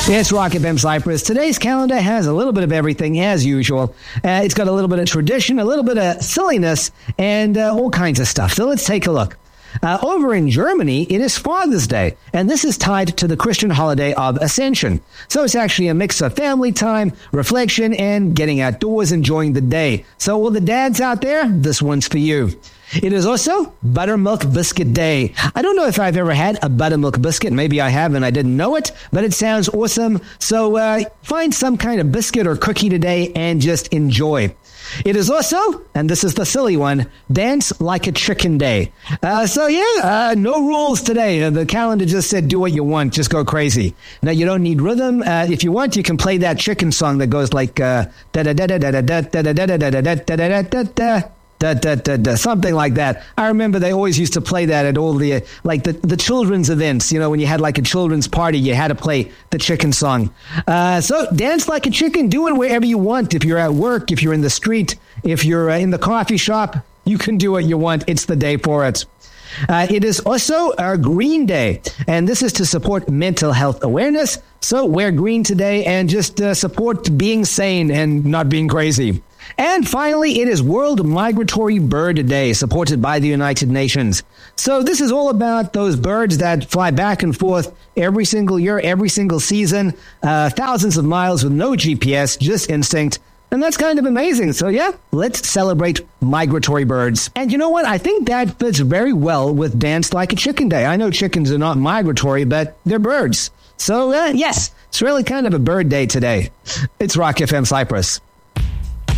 It's Rock FM Cyprus. Today's calendar has a little bit of everything as usual. It's got a little bit of tradition, a little bit of silliness, and all kinds of stuff. So let's take a look. Over in Germany, it is Father's Day, and this is tied to the Christian holiday of Ascension. So it's actually a mix of family time, reflection, and getting outdoors, enjoying the day. So all the dads out there, this one's for you. It is also Buttermilk Biscuit Day. I don't know if I've ever had a buttermilk biscuit. Maybe I have and I didn't know it, but it sounds awesome. So find some kind of biscuit or cookie today and just enjoy. It is also, and this is the silly one, Dance Like a Chicken Day. No rules today. The calendar just said do what you want, just go crazy. Now, you don't need rhythm. If you want, you can play that chicken song that goes like something like that. I remember they always used to play that at all the the children's events. You know, when you had like a children's party, you had to play the chicken song. So dance like a chicken, do it wherever you want. If you're at work, if you're in the street, if you're in the coffee shop, you can do what you want. It's the day for it. It is also a Green Day, and this is to support mental health awareness. So wear green today and just support being sane and not being crazy. And finally, it is World Migratory Bird Day, supported by the United Nations. So this is all about those birds that fly back and forth every single year, every single season, thousands of miles with no GPS, just instinct. And that's kind of amazing. So yeah, let's celebrate migratory birds. And you know what? I think that fits very well with Dance Like a Chicken Day. I know chickens are not migratory, but they're birds. So yes, it's really kind of a bird day today. It's Rock FM Cyprus.